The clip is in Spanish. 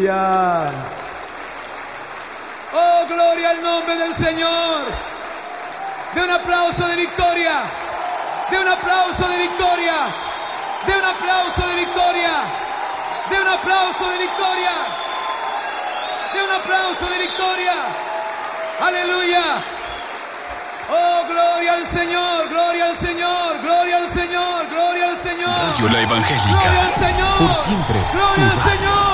Aleluya. Oh, gloria al nombre del Señor. De un aplauso de victoria. De un aplauso de victoria. De un aplauso de victoria. De un aplauso de victoria. De un aplauso de victoria. Aleluya. Oh, gloria al Señor, gloria al Señor, gloria al Señor, gloria al Señor. Radio La Evangélica. Gloria al Señor. Por siempre. Gloria al Señor.